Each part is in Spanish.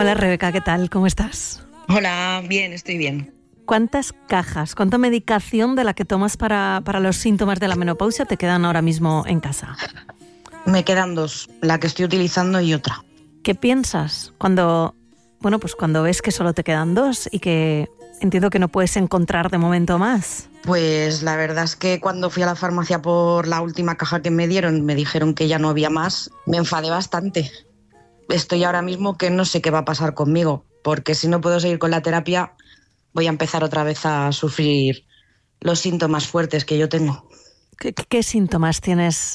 Hola Rebeca, ¿qué tal? ¿Cómo estás? Hola, bien, estoy bien. ¿Cuántas cajas, cuánta medicación de la que tomas para los síntomas de la menopausia te quedan ahora mismo en casa? Me quedan 2, la que estoy utilizando y otra. ¿Qué piensas cuando ves que solo te quedan 2 y que entiendo que no puedes encontrar de momento más? Pues la verdad es que cuando fui a la farmacia por la última caja que me dieron, me dijeron que ya no había más, me enfadé bastante. Estoy ahora mismo que no sé qué va a pasar conmigo, porque si no puedo seguir con la terapia, voy a empezar otra vez a sufrir los síntomas fuertes que yo tengo. ¿Qué síntomas tienes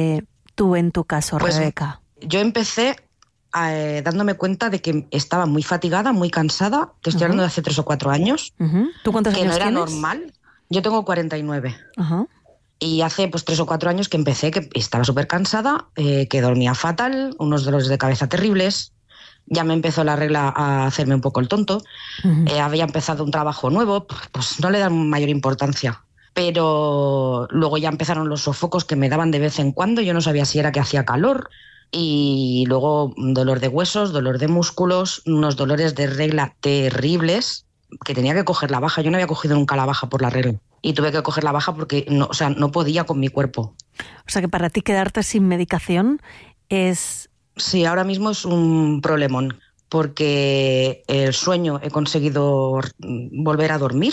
tú en tu caso, Pues, Rebeca? Yo empecé dándome cuenta de que estaba muy fatigada, muy cansada, te estoy hablando de hace 3 o 4 años, ¿Tú cuántos que años no era tienes? normal. Yo tengo 49. Ajá. Y hace 3 o 4 años que empecé, que estaba súper cansada, que dormía fatal, unos dolores de cabeza terribles. Ya me empezó la regla a hacerme un poco el tonto. Había empezado un trabajo nuevo, pues no le dan mayor importancia. Pero luego ya empezaron los sofocos que me daban de vez en cuando. Yo no sabía si era que hacía calor. Y luego dolor de huesos, dolor de músculos, unos dolores de regla terribles, que tenía que coger la baja. Yo no había cogido nunca la baja por la regla. Y tuve que coger la baja porque no podía con mi cuerpo. O sea que para ti quedarte sin medicación es... Sí, ahora mismo es un problemón, porque el sueño he conseguido volver a dormir.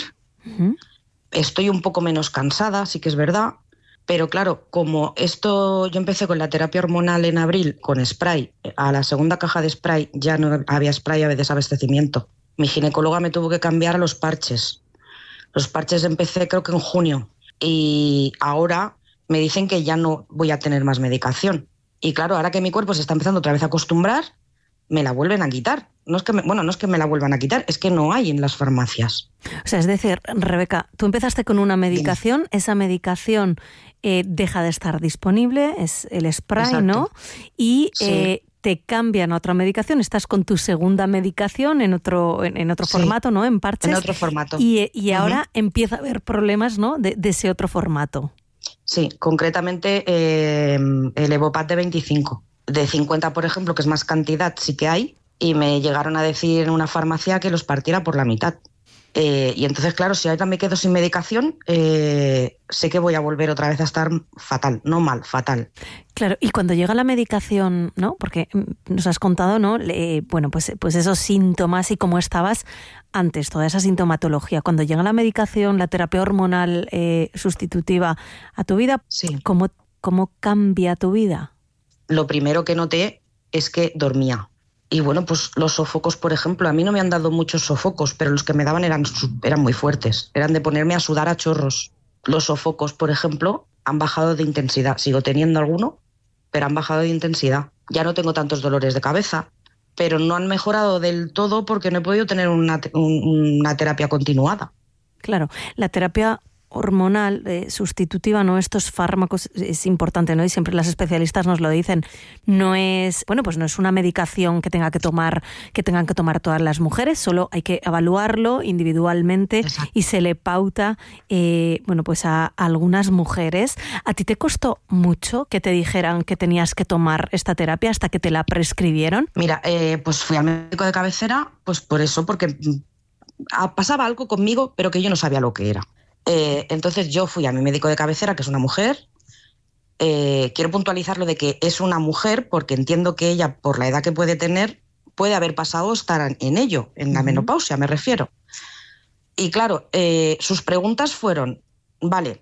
Estoy un poco menos cansada, sí que es verdad, pero claro, como yo empecé con la terapia hormonal en abril con spray, a la segunda caja de spray ya no había spray, había desabastecimiento. Mi ginecóloga me tuvo que cambiar a los parches. Los parches empecé creo que en junio y ahora me dicen que ya no voy a tener más medicación. Y claro, ahora que mi cuerpo se está empezando otra vez a acostumbrar, me la vuelven a quitar. No es que me la vuelvan a quitar, es que no hay en las farmacias. O sea, es decir, Rebeca, tú empezaste con una medicación, esa medicación deja de estar disponible, es el spray, Exacto. ¿no? Y sí. Te cambian a otra medicación, estás con tu segunda medicación en otro sí. formato, ¿no? En parches. En otro formato. Y ahora empieza a haber problemas, ¿no? De ese otro formato. Sí, concretamente el Evopat de 25. De 50, por ejemplo, que es más cantidad, sí que hay, y me llegaron a decir en una farmacia que los partiera por la mitad. Y entonces, claro, si ahora me quedo sin medicación, sé que voy a volver otra vez a estar fatal, no mal, fatal. Claro, y cuando llega la medicación, ¿no? Porque nos has contado, ¿no? Pues esos síntomas y cómo estabas antes, toda esa sintomatología. Cuando llega la medicación, la terapia hormonal sustitutiva a tu vida, sí. ¿Cómo cambia tu vida? Lo primero que noté es que dormía. Y bueno, pues los sofocos, por ejemplo, a mí no me han dado muchos sofocos, pero los que me daban eran muy fuertes. Eran de ponerme a sudar a chorros. Los sofocos, por ejemplo, han bajado de intensidad. Sigo teniendo alguno, pero han bajado de intensidad. Ya no tengo tantos dolores de cabeza, pero no han mejorado del todo porque no he podido tener una terapia continuada. Claro, la terapia hormonal sustitutiva, ¿no? Estos fármacos es importante, ¿no? Y siempre las especialistas nos lo dicen. No es una medicación que tengan que tomar todas las mujeres, solo hay que evaluarlo individualmente. Exacto. Y se le pauta a algunas mujeres. ¿A ti te costó mucho que te dijeran que tenías que tomar esta terapia hasta que te la prescribieron? Mira, pues fui al médico de cabecera, pues por eso, porque pasaba algo conmigo, pero que yo no sabía lo que era. Entonces yo fui a mi médico de cabecera, que es una mujer. Quiero puntualizar lo de que es una mujer porque entiendo que ella, por la edad que puede tener, puede haber pasado estar en ello, en la menopausia me refiero. Y claro, sus preguntas fueron, vale,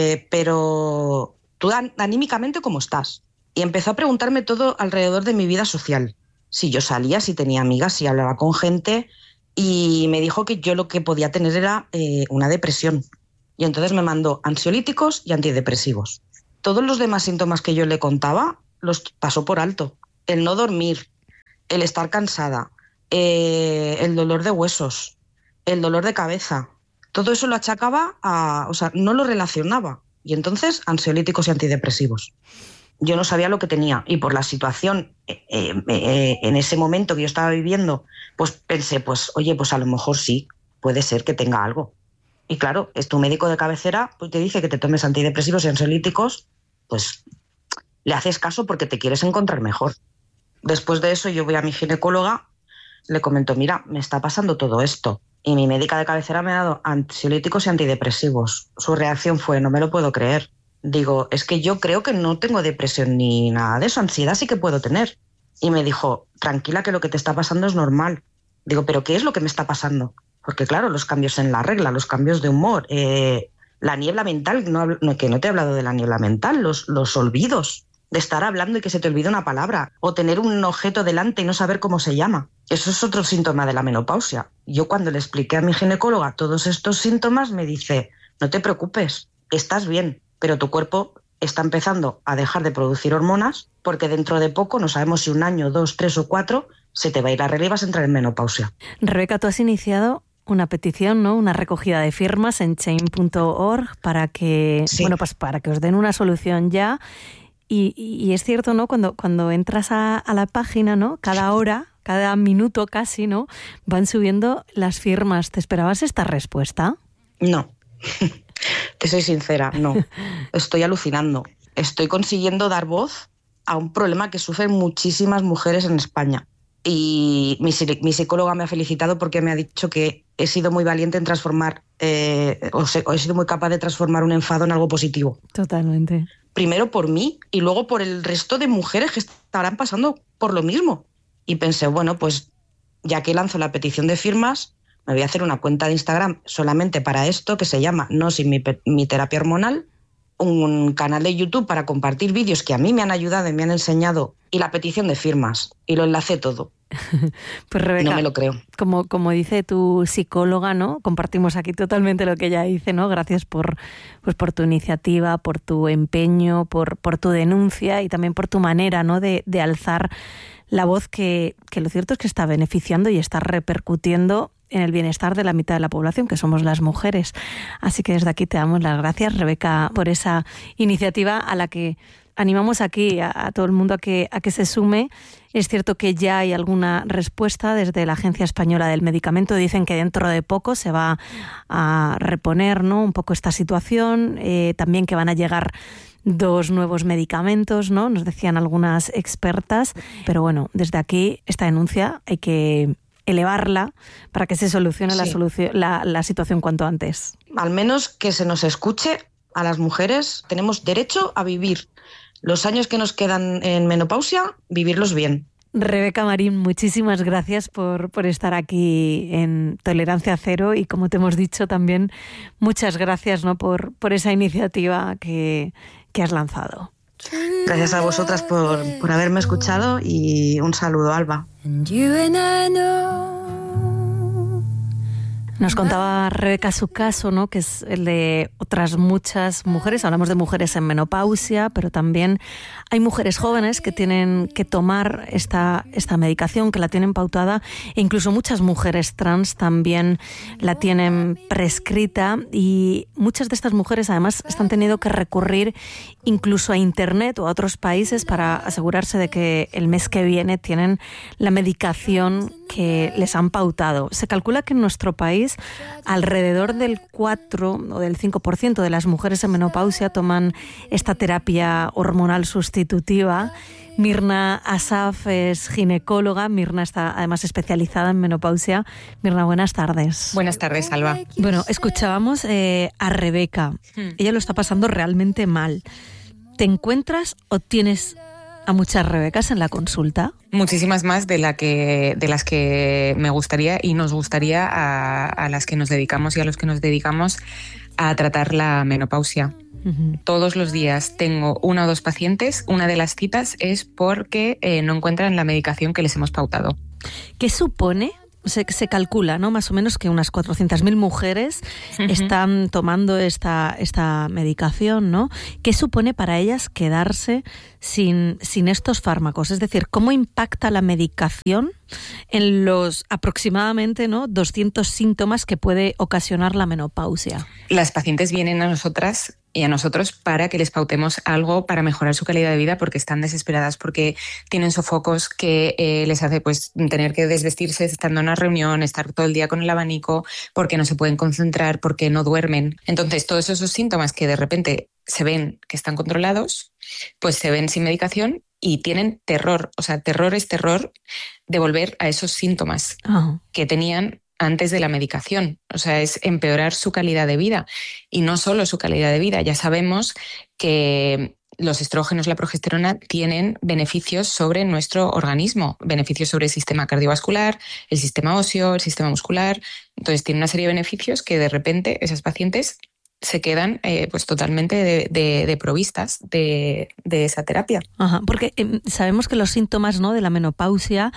pero tú anímicamente ¿cómo estás? Y empezó a preguntarme todo alrededor de mi vida social. Si yo salía, si tenía amigas, si hablaba con gente, y me dijo que yo lo que podía tener era una depresión. Y entonces me mandó ansiolíticos y antidepresivos. Todos los demás síntomas que yo le contaba los pasó por alto. El no dormir, el estar cansada, el dolor de huesos, el dolor de cabeza. Todo eso lo achacaba no lo relacionaba. Y entonces ansiolíticos y antidepresivos. Yo no sabía lo que tenía y por la situación en ese momento que yo estaba viviendo, pues pensé, oye, a lo mejor sí, puede ser que tenga algo. Y claro, es tu médico de cabecera, pues te dice que te tomes antidepresivos y ansiolíticos, pues le haces caso porque te quieres encontrar mejor. Después de eso yo voy a mi ginecóloga le comento, mira, me está pasando todo esto. Y mi médica de cabecera me ha dado ansiolíticos y antidepresivos. Su reacción fue, no me lo puedo creer. Digo, es que yo creo que no tengo depresión ni nada de eso, ansiedad sí que puedo tener. Y me dijo, tranquila, que lo que te está pasando es normal. Digo, ¿pero qué es lo que me está pasando? Porque claro, los cambios en la regla, los cambios de humor, la niebla mental, que no te he hablado de la niebla mental, los olvidos, de estar hablando y que se te olvide una palabra, o tener un objeto delante y no saber cómo se llama. Eso es otro síntoma de la menopausia. Yo cuando le expliqué a mi ginecóloga todos estos síntomas, me dice, no te preocupes, estás bien, pero tu cuerpo está empezando a dejar de producir hormonas porque dentro de poco, no sabemos si 1 año, 2, 3 o 4, se te va a ir la regla y vas a entrar en menopausia. Rebeca, tú has iniciado una petición, ¿no? Una recogida de firmas en change.org para que, sí. Bueno, pues para que os den una solución ya. Y es cierto, ¿no? Cuando entras a la página, ¿no? Cada hora, cada minuto casi, ¿no? Van subiendo las firmas. ¿Te esperabas esta respuesta? No. Te soy sincera, no. Estoy alucinando. Estoy consiguiendo dar voz a un problema que sufren muchísimas mujeres en España. Y mi psicóloga me ha felicitado porque me ha dicho que he sido muy valiente en transformar, o he sido muy capaz de transformar un enfado en algo positivo. Totalmente. Primero por mí y luego por el resto de mujeres que estarán pasando por lo mismo. Y pensé, bueno, pues ya que lanzo la petición de firmas, me voy a hacer una cuenta de Instagram solamente para esto, que se llama No sin mi terapia hormonal, un canal de YouTube para compartir vídeos que a mí me han ayudado y me han enseñado, y la petición de firmas, y lo enlacé todo. Pues Rebeca, no me lo creo. Como dice tu psicóloga, ¿no? Compartimos aquí totalmente lo que ella dice, ¿no? Gracias por tu iniciativa, por tu empeño, por tu denuncia y también por tu manera, ¿no? de alzar la voz que lo cierto es que está beneficiando y está repercutiendo en el bienestar de la mitad de la población, que somos las mujeres. Así que desde aquí te damos las gracias, Rebeca, por esa iniciativa a la que animamos aquí a todo el mundo a que se sume. Es cierto que ya hay alguna respuesta desde la Agencia Española del Medicamento. Dicen que dentro de poco se va a reponer, ¿no? un poco esta situación. También que van a llegar 2 nuevos medicamentos, ¿no? Nos decían algunas expertas. Pero bueno, desde aquí esta denuncia hay que elevarla para que se solucione la situación cuanto antes. Al menos que se nos escuche a las mujeres. Tenemos derecho a vivir los años que nos quedan en menopausia, vivirlos bien. Rebeca Marín, muchísimas gracias por estar aquí en Tolerancia Cero y, como te hemos dicho también, muchas gracias, ¿no? por esa iniciativa que has lanzado. Gracias a vosotras por haberme escuchado y un saludo, Alba. Nos contaba Rebeca su caso, ¿no? Que es el de otras muchas mujeres. Hablamos de mujeres en menopausia, pero también hay mujeres jóvenes que tienen que tomar esta medicación, que la tienen pautada, e incluso muchas mujeres trans también la tienen prescrita, y muchas de estas mujeres además están teniendo que recurrir incluso a Internet o a otros países para asegurarse de que el mes que viene tienen la medicación que les han pautado. Se calcula que en nuestro país alrededor del 4 o del 5% de las mujeres en menopausia toman esta terapia hormonal sustitutiva. Mirna Asaf es ginecóloga. Mirna está además especializada en menopausia. Mirna, buenas tardes. Buenas tardes, Alba. Bueno, escuchábamos a Rebeca. Ella lo está pasando realmente mal. ¿Te encuentras o tienes a muchas Rebecas en la consulta? Muchísimas más de las que me gustaría y nos gustaría a las que nos dedicamos y a los que nos dedicamos a tratar la menopausia. Uh-huh. Todos los días tengo 1 o 2 pacientes. Una de las citas es porque no encuentran la medicación que les hemos pautado. ¿Qué supone? Se calcula, ¿no? Más o menos que unas 400.000 mujeres están tomando esta medicación, ¿no? ¿Qué supone para ellas quedarse sin estos fármacos? Es decir, ¿cómo impacta la medicación en los aproximadamente, ¿no?, 200 síntomas que puede ocasionar la menopausia? Las pacientes vienen a nosotras y a nosotros para que les pautemos algo para mejorar su calidad de vida, porque están desesperadas, porque tienen sofocos que les hace pues tener que desvestirse estando en una reunión, estar todo el día con el abanico, porque no se pueden concentrar, porque no duermen. Entonces, todos esos síntomas que de repente se ven que están controlados, pues se ven sin medicación y tienen terror, o sea, terror de volver a esos síntomas que tenían antes de la medicación. O sea, es empeorar su calidad de vida. Y no solo su calidad de vida, ya sabemos que los estrógenos, la progesterona, tienen beneficios sobre nuestro organismo, beneficios sobre el sistema cardiovascular, el sistema óseo, el sistema muscular. Entonces, tiene una serie de beneficios que de repente esas pacientes se quedan pues totalmente provistas de esa terapia. Ajá, porque sabemos que los síntomas, ¿no?, de la menopausia,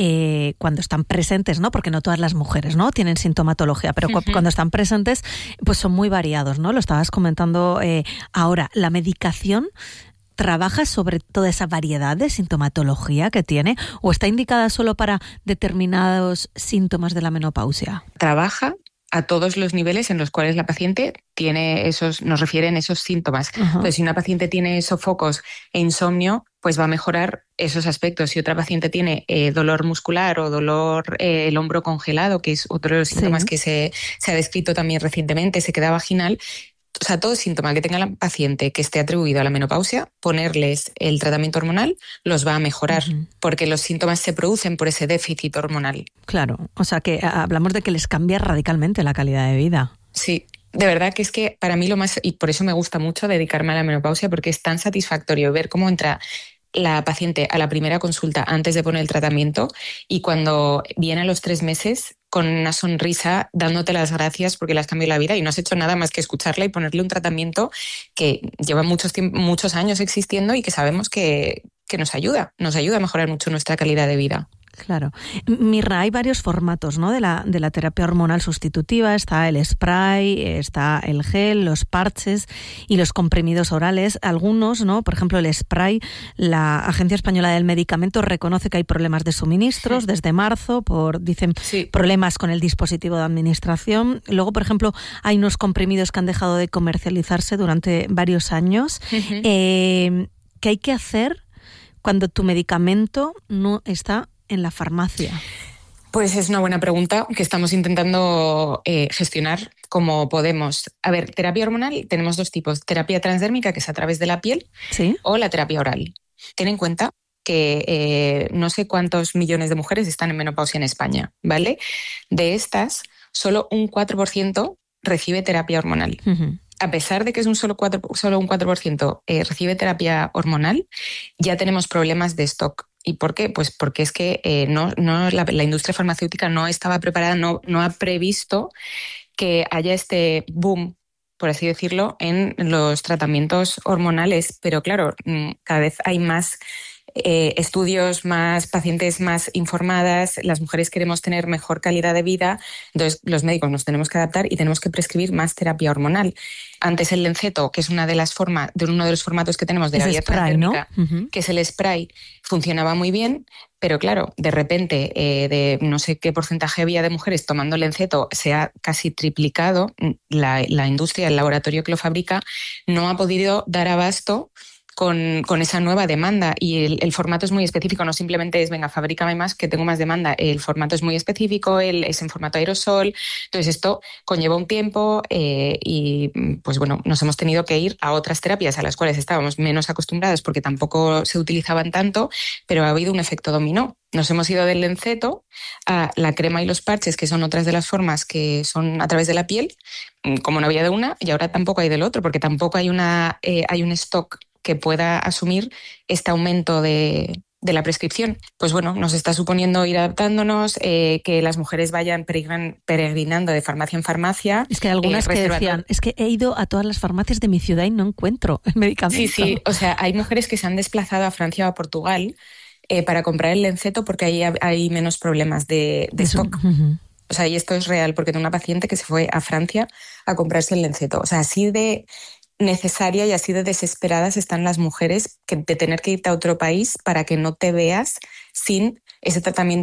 cuando están presentes, ¿no?, porque no todas las mujeres, ¿no?, tienen sintomatología, pero cuando están presentes, pues son muy variados, ¿no? Lo estabas comentando ahora. ¿La medicación trabaja sobre toda esa variedad de sintomatología que tiene o está indicada solo para determinados síntomas de la menopausia? Trabaja a todos los niveles en los cuales la paciente tiene nos refieren esos síntomas. Entonces, si una paciente tiene sofocos e insomnio, pues va a mejorar esos aspectos. Si otra paciente tiene dolor muscular o dolor el hombro congelado, que es otro de los síntomas que se ha descrito también recientemente, sequedad vaginal, o sea, todo síntoma que tenga la paciente que esté atribuido a la menopausia, ponerles el tratamiento hormonal los va a mejorar, porque los síntomas se producen por ese déficit hormonal. Claro, o sea que hablamos de que les cambia radicalmente la calidad de vida. Sí, de verdad que es que para mí lo más, y por eso me gusta mucho dedicarme a la menopausia, porque es tan satisfactorio ver cómo entra la paciente a la primera consulta antes de poner el tratamiento y cuando viene a los 3 meses con una sonrisa dándote las gracias porque le has cambiado la vida y no has hecho nada más que escucharla y ponerle un tratamiento que lleva muchos años existiendo y que sabemos que nos ayuda a mejorar mucho nuestra calidad de vida. Claro. Mirra, hay varios formatos, ¿no?, de la terapia hormonal sustitutiva. Está el spray, está el gel, los parches y los comprimidos orales. Algunos, ¿no?, por ejemplo, el spray, la Agencia Española del Medicamento reconoce que hay problemas de suministros desde marzo dicen problemas con el dispositivo de administración. Luego, por ejemplo, hay unos comprimidos que han dejado de comercializarse durante varios años. ¿Qué hay que hacer cuando tu medicamento no está en la farmacia? Pues es una buena pregunta que estamos intentando gestionar como podemos. A ver, terapia hormonal tenemos 2 tipos. Terapia transdérmica, que es a través de la piel, o la terapia oral. Ten en cuenta que no sé cuántos millones de mujeres están en menopausia en España, ¿vale? De estas, solo un 4% recibe terapia hormonal. A pesar de que es solo un 4% recibe terapia hormonal, ya tenemos problemas de stock. ¿Y por qué? Pues porque es que la industria farmacéutica no estaba preparada, no ha previsto que haya este boom, por así decirlo, en los tratamientos hormonales. Pero claro, cada vez hay más estudios, más pacientes más informadas, las mujeres queremos tener mejor calidad de vida, entonces los médicos nos tenemos que adaptar y tenemos que prescribir más terapia hormonal. Antes el Lenceto, que es uno de los formatos que tenemos de la vía transdérmica, ¿no?, que es el spray, funcionaba muy bien, pero claro, de repente de no sé qué porcentaje había de mujeres tomando Lenceto se ha casi triplicado. La industria, el laboratorio que lo fabrica, no ha podido dar abasto con esa nueva demanda y el formato es muy específico, no simplemente es venga, fabrícame más que tengo más demanda, el formato es muy específico, es en formato aerosol, entonces esto conlleva un tiempo y pues bueno, nos hemos tenido que ir a otras terapias a las cuales estábamos menos acostumbradas porque tampoco se utilizaban tanto, pero ha habido un efecto dominó. Nos hemos ido del Lenceto a la crema y los parches, que son otras de las formas que son a través de la piel, como no había de una, y ahora tampoco hay del otro, porque tampoco hay un stock que pueda asumir este aumento de la prescripción. Pues bueno, nos está suponiendo ir adaptándonos, que las mujeres vayan peregrinando de farmacia en farmacia. Es que hay algunas que decían, es que he ido a todas las farmacias de mi ciudad y no encuentro el medicamento. Sí, o sea, hay mujeres que se han desplazado a Francia o a Portugal para comprar el Lenceto porque ahí hay menos problemas de stock. O sea, y esto es real, porque tengo una paciente que se fue a Francia a comprarse el Lenceto. O sea, así de necesaria y así de desesperadas están las mujeres de tener que irte a otro país para que no te veas sin ese tratamiento